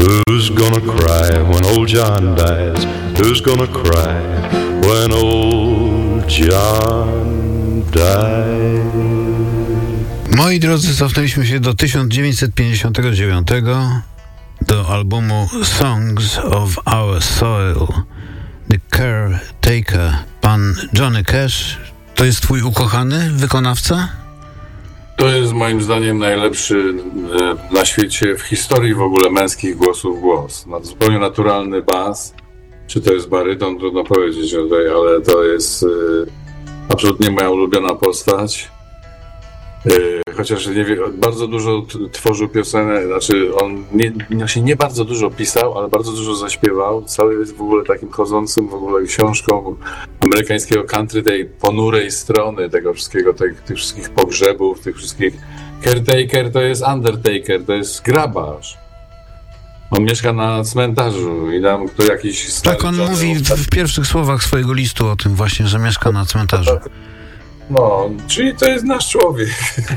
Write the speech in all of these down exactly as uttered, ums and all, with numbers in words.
Who's gonna cry when old John dies? Who's gonna cry when old John dies? Moi drodzy, cofnęliśmy się do tysiąc dziewięćset pięćdziesiątego dziewiątego, do albumu Songs of Our Soil, The Caretaker. Pan Johnny Cash, to jest twój ukochany wykonawca? To jest moim zdaniem najlepszy e, na świecie, w historii w ogóle męskich głosów głos. Na zupełnie naturalny bas. Czy to jest baryton, trudno powiedzieć, ale to jest e, absolutnie moja ulubiona postać. E, chociaż nie wie, bardzo dużo t- tworzył piosenek, znaczy on nie, nie, nie bardzo dużo pisał, ale bardzo dużo zaśpiewał. Cały jest w ogóle takim chodzącym w ogóle książką amerykańskiego country, tej ponurej strony tego wszystkiego, tych, tych wszystkich pogrzebów, tych wszystkich... Caretaker to jest undertaker, to jest grabarz. On mieszka na cmentarzu i tam kto jakiś... Tak, on mówi w, w pierwszych słowach swojego listu o tym właśnie, że mieszka na cmentarzu. No, czyli to jest nasz człowiek.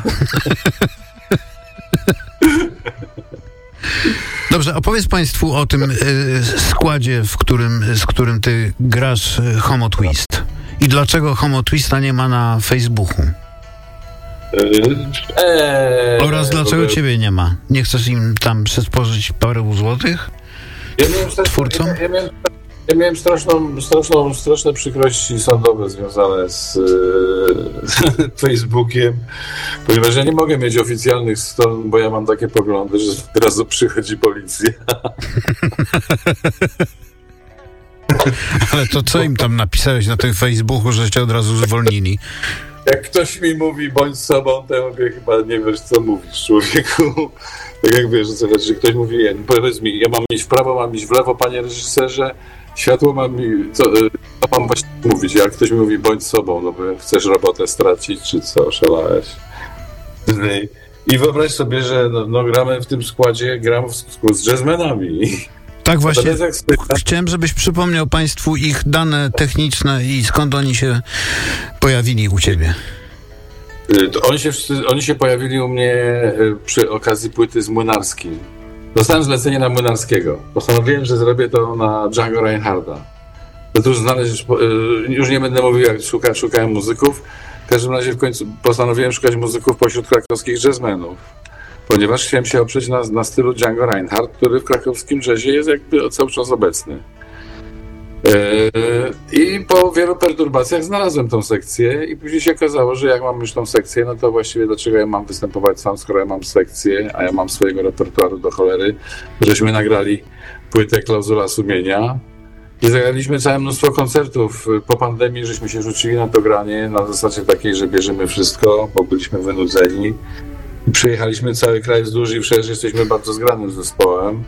Dobrze, opowiedz Państwu o tym y, składzie, w którym, z którym ty grasz y, Homo Twist. I dlaczego Homo Twista nie ma na Facebooku? Eee, Oraz dlaczego ciebie nie ma? Nie chcesz im tam przysporzyć parę złotych? Ja miałem, twórcom? Ja, ja miałem, ja miałem straszną, straszną, straszne przykrości sądowe związane z e, Facebookiem, ponieważ ja nie mogę mieć oficjalnych stron, bo ja mam takie poglądy, że od razu przychodzi policja. Ale to co im tam napisałeś na tym Facebooku, że cię od razu zwolnili? Jak ktoś mi mówi, bądź sobą, to ja mówię, chyba nie wiesz, co mówisz, człowieku. Tak jak wiesz, co chodzi, że ktoś mówi, nie, powiedz mi, ja mam iść w prawo, mam iść w lewo, panie reżyserze, światło mam mi, co, co mam właśnie mówić? Jak ktoś mi mówi, bądź sobą, no bo chcesz robotę stracić, czy co, szalałeś? I wyobraź sobie, że no, no gramy w tym składzie, gram w, z jazzmenami. Tak właśnie, chciałem, żebyś przypomniał Państwu ich dane techniczne i skąd oni się pojawili u ciebie. To oni, się, oni się pojawili u mnie przy okazji płyty z Młynarski. Dostałem zlecenie na Młynarskiego. Postanowiłem, że zrobię to na Django Reinharda. To już znaleźć, już nie będę mówił, jak szuka, szukałem muzyków. W każdym razie w końcu postanowiłem szukać muzyków pośród krakowskich jazzmenów. Ponieważ chciałem się oprzeć na, na stylu Django Reinhardt, który w krakowskim jazzie jest jakby cały czas obecny. Yy, I po wielu perturbacjach znalazłem tą sekcję i później się okazało, że jak mam już tą sekcję, no to właściwie dlaczego ja mam występować sam, skoro ja mam sekcję, a ja mam swojego repertuaru do cholery. Żeśmy nagrali płytę Klauzula Sumienia i zagraliśmy całe mnóstwo koncertów. Po pandemii żeśmy się rzucili na to granie na zasadzie takiej, że bierzemy wszystko, bo byliśmy wynudzeni. I przyjechaliśmy cały kraj wzdłuż i wszerz, jesteśmy bardzo zgranym zespołem.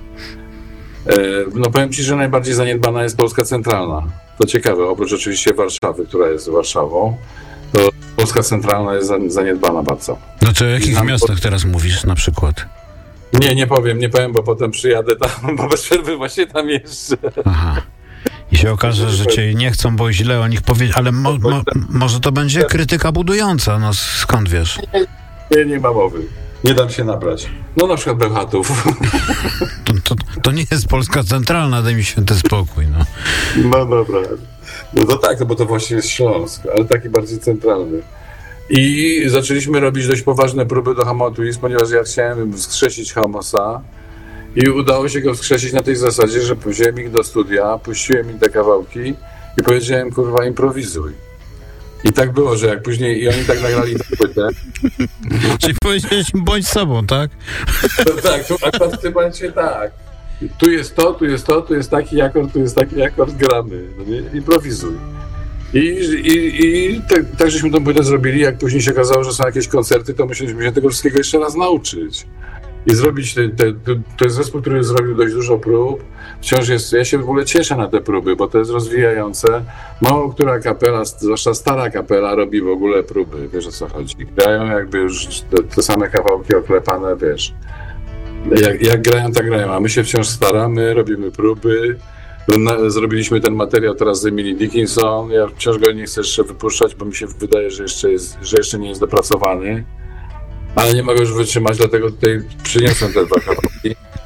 No powiem ci, że najbardziej zaniedbana jest Polska Centralna. To ciekawe, oprócz oczywiście Warszawy, która jest Warszawą, to Polska Centralna jest zaniedbana bardzo. Znaczy o jakich nam miastach po... teraz mówisz na przykład? Nie, nie powiem, nie powiem, bo potem przyjadę tam, bo bez przerwy właśnie tam jeszcze. Aha. I się okaże, że cię nie chcą, bo źle o nich powiedzieć, ale mo, mo, może to będzie krytyka budująca, no skąd wiesz? Nie, nie ma mowy. Nie dam się nabrać. No na przykład Bełchatów. To, to, to nie jest Polska Centralna, daj mi święty spokój, no. No dobra. No to tak, bo to właśnie jest Śląsk, ale taki bardziej centralny. I zaczęliśmy robić dość poważne próby do Homo Twist, ponieważ ja chciałem wskrzesić Homosa i udało się go wskrzesić na tej zasadzie, że wziąłem ich do studia, puściłem im te kawałki i powiedziałem, kurwa, improwizuj. I tak było, że jak później i oni tak nagrali tę płytę. Czyli powiedziałeś, bądź sobą, tak? No tak, tu akurat w tym momencie tak. Tu jest to, tu jest to, tu jest taki akord, tu jest taki akord, gramy. No nie? Improwizuj. I, i, i tak, tak żeśmy tą płytę zrobili, jak później się okazało, że są jakieś koncerty, to musieliśmy się tego wszystkiego jeszcze raz nauczyć. I zrobić te, te, te, to jest zespół, który zrobił dość dużo prób. Wciąż jest, ja się w ogóle cieszę na te próby, bo to jest rozwijające. Mało która kapela, zwłaszcza stara kapela, robi w ogóle próby, wiesz o co chodzi. Grają jakby już te, te same kawałki oklepane, wiesz. Jak, jak grają, tak grają, a my się wciąż staramy, robimy próby. Na, zrobiliśmy ten materiał teraz z Emily Dickinson. Ja wciąż go nie chcę jeszcze wypuszczać, bo mi się wydaje, że jeszcze, jest, że jeszcze nie jest dopracowany. Ale nie mogę już wytrzymać, dlatego tutaj przyniosłem te dwa kawałki.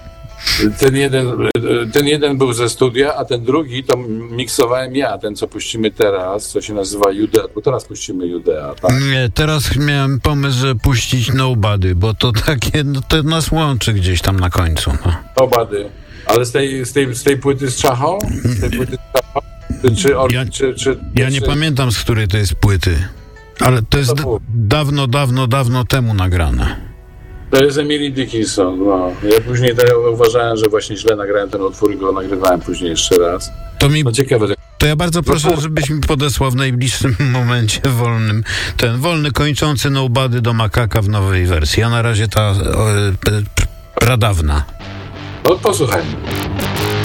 Ten jeden, ten jeden był ze studia, a ten drugi to miksowałem ja, ten co puścimy teraz, co się nazywa Judea, bo teraz puścimy Judea, tak? Nie, teraz miałem pomysł, że puścić Nobody, bo to takie, no, to nas łączy gdzieś tam na końcu. No. Nobody. Ale z tej, z tej, z tej płyty z Czachą? Z tej płyty z Czachą? Czy, or, Ja, czy, czy, ja czy, nie pamiętam, z której to jest płyty, ale to jest To d- było. dawno, dawno, dawno temu nagrane. To jest Emily Dickinson, no. Ja później tak uważałem, że właśnie źle nagrałem ten utwór i go nagrywałem później jeszcze raz. To mi No ciekawe. To ja bardzo proszę, No, żebyś mi podesłał w najbliższym momencie wolnym ten wolny, kończący Nobody do Makaka w nowej wersji. A na razie ta o, e, pradawna. No posłuchajmy.